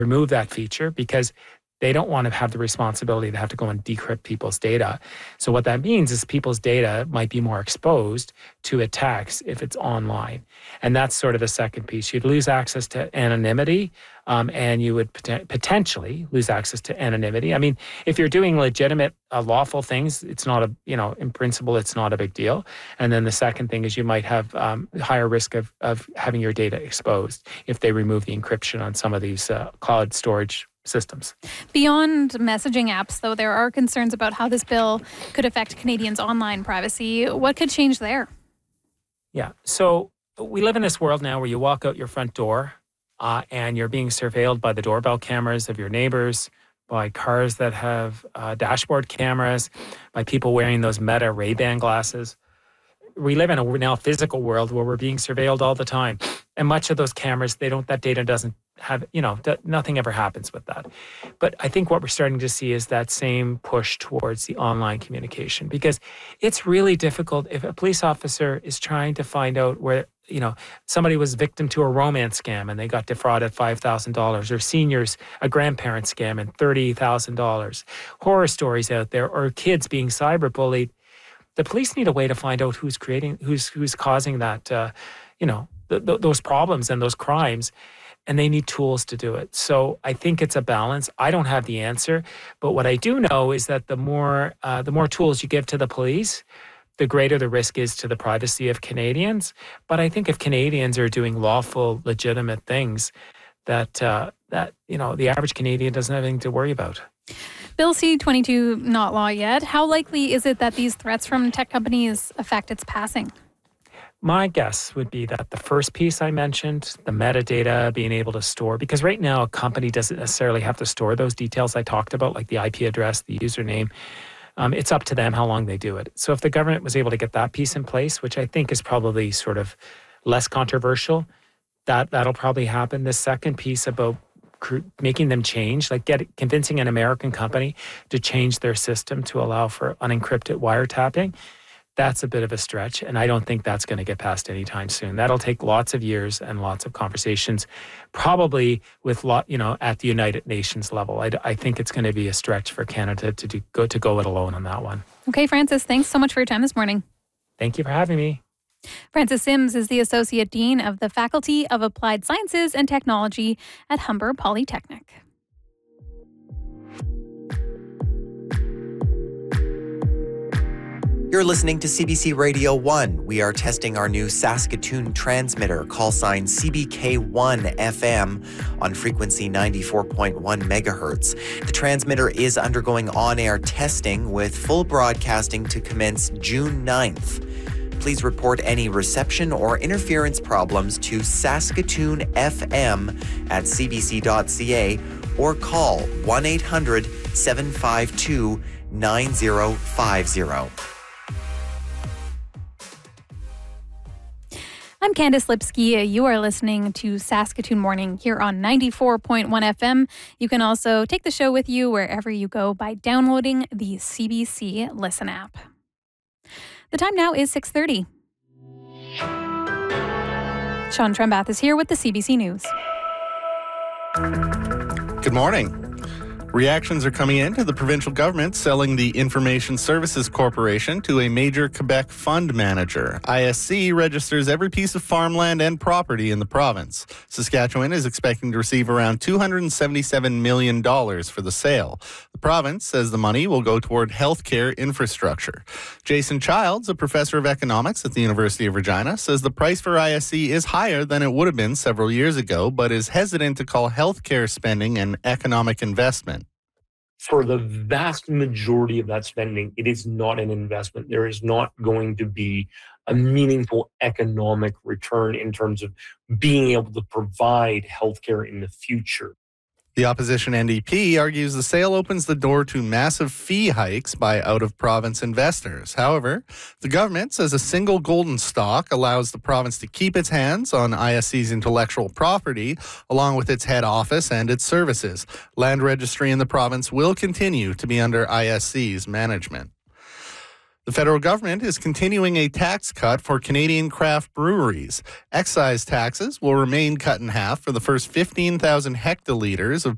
remove that feature because they don't want to have the responsibility to have to go and decrypt people's data. So what that means is people's data might be more exposed to attacks if it's online. And that's sort of the second piece. You'd lose access to anonymity, and you would potentially lose access to anonymity. I mean, if you're doing legitimate, lawful things, it's not in principle, it's not a big deal. And then the second thing is you might have higher risk of having your data exposed if they remove the encryption on some of these cloud storage systems. Beyond messaging apps, though, there are concerns about how this bill could affect Canadians' online privacy. What could change there? Yeah. So we live in this world now where you walk out your front door and you're being surveilled by the doorbell cameras of your neighbors, by cars that have dashboard cameras, by people wearing those Meta Ray-Ban glasses. We live in a now physical world where we're being surveilled all the time. And much of those cameras, that data doesn't have, nothing ever happens with that. But I think what we're starting to see is that same push towards the online communication, because it's really difficult if a police officer is trying to find out where, somebody was victim to a romance scam and they got defrauded $5,000, or seniors, a grandparent scam and $30,000, horror stories out there, or kids being cyberbullied. The police need a way to find out who's causing that, those problems and those crimes, and they need tools to do it. So I think it's a balance. I don't have the answer, but what I do know is that the more tools you give to the police, the greater the risk is to the privacy of Canadians. But I think if Canadians are doing lawful, legitimate things, that the average Canadian doesn't have anything to worry about. Bill C-22 not law yet. How likely is it that these threats from tech companies affect its passing? My guess would be that the first piece I mentioned, the metadata, being able to store, because right now a company doesn't necessarily have to store those details I talked about, like the IP address, the username. It's up to them how long they do it. So if the government was able to get that piece in place, which I think is probably sort of less controversial, that'll probably happen. The second piece about making them change, like convincing an American company to change their system to allow for unencrypted wiretapping, that's a bit of a stretch, and I don't think that's going to get passed anytime soon. That'll take lots of years and lots of conversations, probably with at the United Nations level. I think it's going to be a stretch for Canada to go it alone on that one. Okay, Francis, thanks so much for your time this morning. Thank you for having me. Francis Sims is the Associate Dean of the Faculty of Applied Sciences and Technology at Humber Polytechnic. You're listening to CBC Radio 1. We are testing our new Saskatoon transmitter, call sign CBK1 FM, on frequency 94.1 megahertz. The transmitter is undergoing on-air testing with full broadcasting to commence June 9th. Please report any reception or interference problems to Saskatoon FM at cbc.ca or call 1-800-752-9050. I'm Candice Lipsky. You are listening to Saskatoon Morning here on 94.1 FM. You can also take the show with you wherever you go by downloading the CBC Listen app. The time now is 6:30. Sean Trembath is here with the CBC News. Good morning. Reactions are coming in to the provincial government selling the Information Services Corporation to a major Quebec fund manager. ISC registers every piece of farmland and property in the province. Saskatchewan is expecting to receive around $277 million for the sale. The province says the money will go toward healthcare infrastructure. Jason Childs, a professor of economics at the University of Regina, says the price for ISC is higher than it would have been several years ago, but is hesitant to call healthcare spending an economic investment. For the vast majority of that spending, it is not an investment. There is not going to be a meaningful economic return in terms of being able to provide healthcare in the future. The opposition NDP argues the sale opens the door to massive fee hikes by out-of-province investors. However, the government says a single golden stock allows the province to keep its hands on ISC's intellectual property, along with its head office and its services. Land registry in the province will continue to be under ISC's management. The federal government is continuing a tax cut for Canadian craft breweries. Excise taxes will remain cut in half for the first 15,000 hectoliters of